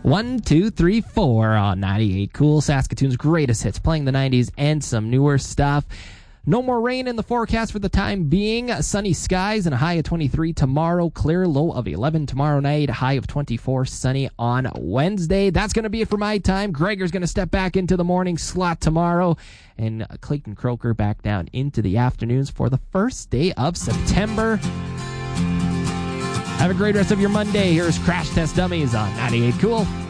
1, 2, 3, 4 on 98 Cool, Saskatoon's greatest hits, playing the 90s and some newer stuff. No more rain in the forecast for the time being. Sunny skies and a high of 23 tomorrow. Clear, low of 11 tomorrow night. High of 24, sunny on Wednesday. That's going to be it for my time. Gregor's going to step back into the morning slot tomorrow. And Clayton Croker back down into the afternoons for the first day of September. Have a great rest of your Monday. Here's Crash Test Dummies on 98 Cool.